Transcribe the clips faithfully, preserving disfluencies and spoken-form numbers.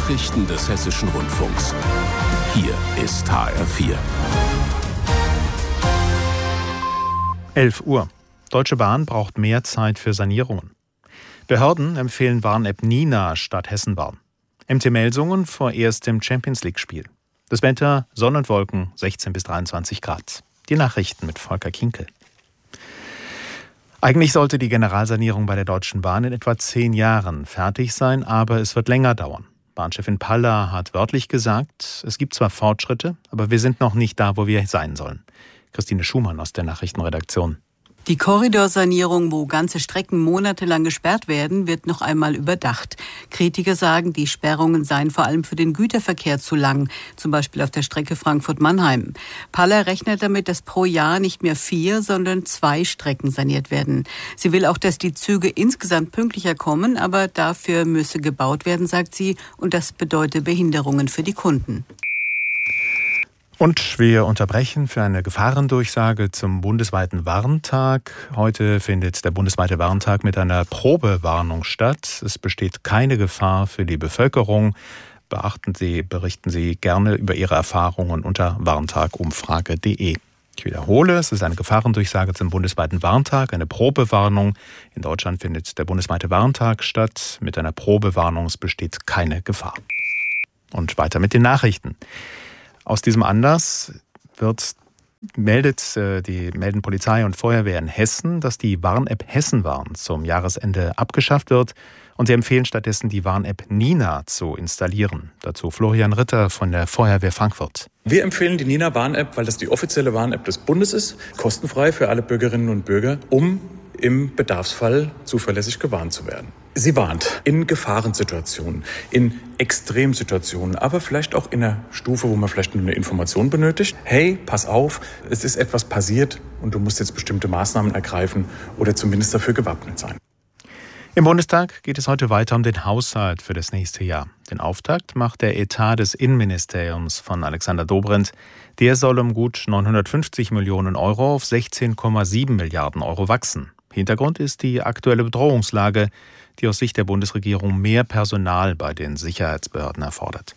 Nachrichten des Hessischen Rundfunks. Hier ist H R vier. elf Uhr. Deutsche Bahn braucht mehr Zeit für Sanierungen. Behörden empfehlen Warn-App Nina statt Hessenwarn. M T Melsungen vor erstem Champions-League-Spiel. Das Wetter, Sonne und Wolken, sechzehn bis dreiundzwanzig Grad. Die Nachrichten mit Volker Kinkel. Eigentlich sollte die Generalsanierung bei der Deutschen Bahn in etwa zehn Jahren fertig sein, aber es wird länger dauern. Bahnchefin Paller hat wörtlich gesagt, es gibt zwar Fortschritte, aber wir sind noch nicht da, wo wir sein sollen. Christine Schumann aus der Nachrichtenredaktion. Die Korridorsanierung, wo ganze Strecken monatelang gesperrt werden, wird noch einmal überdacht. Kritiker sagen, die Sperrungen seien vor allem für den Güterverkehr zu lang, zum Beispiel auf der Strecke Frankfurt-Mannheim. Paller rechnet damit, dass pro Jahr nicht mehr vier, sondern zwei Strecken saniert werden. Sie will auch, dass die Züge insgesamt pünktlicher kommen, aber dafür müsse gebaut werden, sagt sie, und das bedeutet Behinderungen für die Kunden. Und wir unterbrechen für eine Gefahrendurchsage zum bundesweiten Warntag. Heute findet der bundesweite Warntag mit einer Probewarnung statt. Es besteht keine Gefahr für die Bevölkerung. Beachten Sie, berichten Sie gerne über Ihre Erfahrungen unter warntagumfrage punkt de. Ich wiederhole, es ist eine Gefahrendurchsage zum bundesweiten Warntag, eine Probewarnung. In Deutschland findet der bundesweite Warntag statt. Mit einer Probewarnung, es besteht keine Gefahr. Und weiter mit den Nachrichten. Aus diesem Anlass wird, meldet, äh, die, melden Polizei und Feuerwehr in Hessen, dass die Warn-App Hessenwarn zum Jahresende abgeschafft wird. Und sie empfehlen stattdessen, die Warn-App Nina zu installieren. Dazu Florian Ritter von der Feuerwehr Frankfurt. Wir empfehlen die Nina-Warn-App, weil das die offizielle Warn-App des Bundes ist, kostenfrei für alle Bürgerinnen und Bürger, um im Bedarfsfall zuverlässig gewarnt zu werden. Sie warnt in Gefahrensituationen, in Extremsituationen, aber vielleicht auch in einer Stufe, wo man vielleicht nur eine Information benötigt. Hey, pass auf, es ist etwas passiert und du musst jetzt bestimmte Maßnahmen ergreifen oder zumindest dafür gewappnet sein. Im Bundestag geht es heute weiter um den Haushalt für das nächste Jahr. Den Auftakt macht der Etat des Innenministeriums von Alexander Dobrindt. Der soll um gut neunhundertfünfzig Millionen Euro auf sechzehn Komma sieben Milliarden Euro wachsen. Hintergrund ist die aktuelle Bedrohungslage, die aus Sicht der Bundesregierung mehr Personal bei den Sicherheitsbehörden erfordert.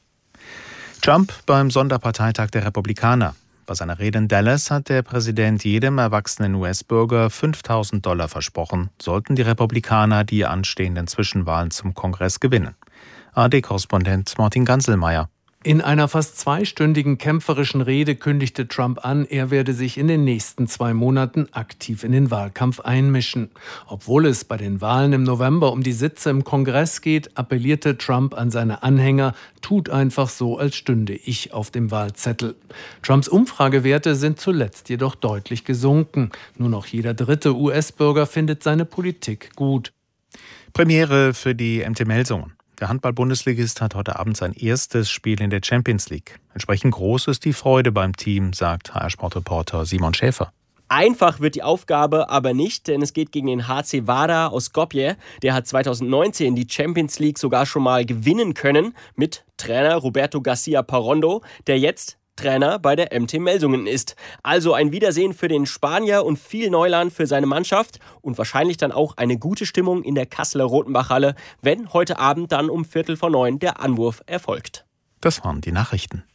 Trump beim Sonderparteitag der Republikaner. Bei seiner Rede in Dallas hat der Präsident jedem erwachsenen U S-Bürger fünftausend Dollar versprochen, sollten die Republikaner die anstehenden Zwischenwahlen zum Kongress gewinnen. A R D-Korrespondent Martin Ganselmeier. In einer fast zweistündigen kämpferischen Rede kündigte Trump an, er werde sich in den nächsten zwei Monaten aktiv in den Wahlkampf einmischen. Obwohl es bei den Wahlen im November um die Sitze im Kongress geht, appellierte Trump an seine Anhänger, tut einfach so, als stünde ich auf dem Wahlzettel. Trumps Umfragewerte sind zuletzt jedoch deutlich gesunken. Nur noch jeder dritte U S-Bürger findet seine Politik gut. Premiere für die M T Melsungen. Der Handball-Bundesligist hat heute Abend sein erstes Spiel in der Champions League. Entsprechend groß ist die Freude beim Team, sagt H R-Sportreporter Simon Schäfer. Einfach wird die Aufgabe aber nicht, denn es geht gegen den H C Vardar aus Skopje. Der hat zweitausendneunzehn die Champions League sogar schon mal gewinnen können mit Trainer Roberto Garcia Parrondo, der jetzt Trainer bei der M T Melsungen ist. Also ein Wiedersehen für den Spanier und viel Neuland für seine Mannschaft und wahrscheinlich dann auch eine gute Stimmung in der Kasseler Rotenbachhalle, wenn heute Abend dann um Viertel vor neun der Anwurf erfolgt. Das waren die Nachrichten.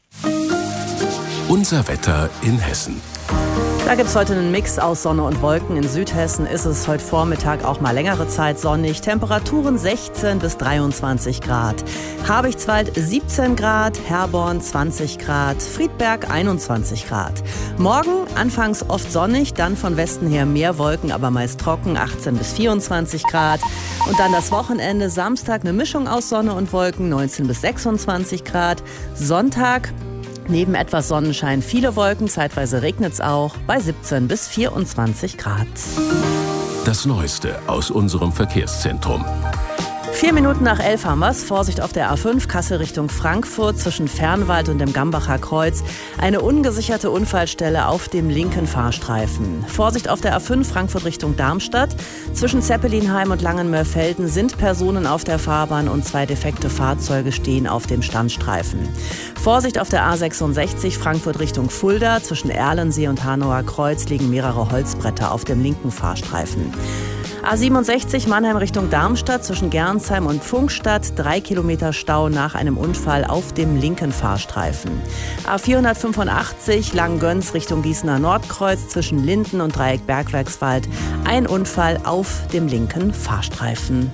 Unser Wetter in Hessen. Da gibt es heute einen Mix aus Sonne und Wolken. In Südhessen ist es heute Vormittag auch mal längere Zeit sonnig. Temperaturen sechzehn bis dreiundzwanzig Grad. Habichtswald siebzehn Grad, Herborn zwanzig Grad, Friedberg einundzwanzig Grad. Morgen anfangs oft sonnig, dann von Westen her mehr Wolken, aber meist trocken, achtzehn bis vierundzwanzig Grad. Und dann das Wochenende, Samstag eine Mischung aus Sonne und Wolken, neunzehn bis sechsundzwanzig Grad. Sonntag neben etwas Sonnenschein viele Wolken, zeitweise regnet es auch, bei siebzehn bis vierundzwanzig Grad. Das Neueste aus unserem Verkehrszentrum. Vier Minuten nach elf haben wir's. Vorsicht auf der A fünf, Kassel Richtung Frankfurt, zwischen Fernwald und dem Gambacher Kreuz. Eine ungesicherte Unfallstelle auf dem linken Fahrstreifen. Vorsicht auf der A fünf, Frankfurt Richtung Darmstadt. Zwischen Zeppelinheim und Langenmörfelden sind Personen auf der Fahrbahn und zwei defekte Fahrzeuge stehen auf dem Standstreifen. Vorsicht auf der A sechsundsechzig, Frankfurt Richtung Fulda. Zwischen Erlensee und Hanauer Kreuz liegen mehrere Holzbretter auf dem linken Fahrstreifen. A siebenundsechzig Mannheim Richtung Darmstadt zwischen Gernsheim und Pfungstadt. Drei Kilometer Stau nach einem Unfall auf dem linken Fahrstreifen. A vierhundertfünfundachtzig Langgöns Richtung Gießener Nordkreuz zwischen Linden und Dreieck Bergwerkswald. Ein Unfall auf dem linken Fahrstreifen.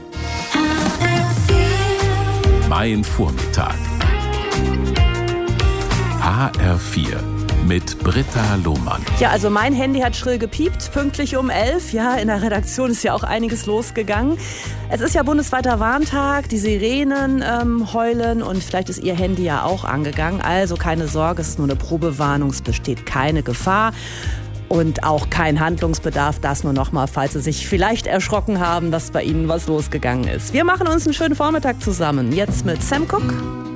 Mein Vormittag. H R vier mit Britta Lohmann. Ja, also mein Handy hat schrill gepiept, pünktlich um elf. Ja, in der Redaktion ist ja auch einiges losgegangen. Es ist ja bundesweiter Warntag, die Sirenen ähm, heulen und vielleicht ist Ihr Handy ja auch angegangen. Also keine Sorge, es ist nur eine Probewarnung, es besteht keine Gefahr. Und auch kein Handlungsbedarf, das nur noch mal, falls Sie sich vielleicht erschrocken haben, dass bei Ihnen was losgegangen ist. Wir machen uns einen schönen Vormittag zusammen. Jetzt mit Sam Cooke.